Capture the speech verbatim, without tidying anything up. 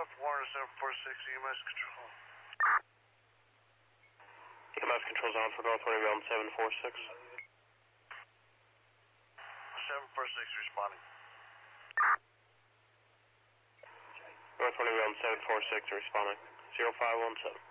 North, Warner seven four six, E M S control. E M S control's on for North Winterville on seven four six. seven four six responding. North Winterville on seven four six responding. zero five one seven.